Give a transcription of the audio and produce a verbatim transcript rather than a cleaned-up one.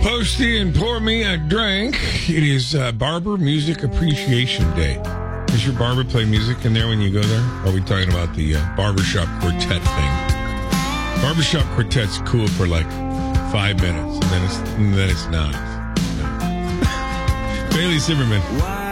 Posty and pour me a drink. It is uh, Barber Music Appreciation Day. Does your barber play music in there when you go there? Or are we talking about the uh, barbershop quartet thing? Barbershop quartet's cool for like five minutes, and then it's, and then it's not. Bailey Zimmerman.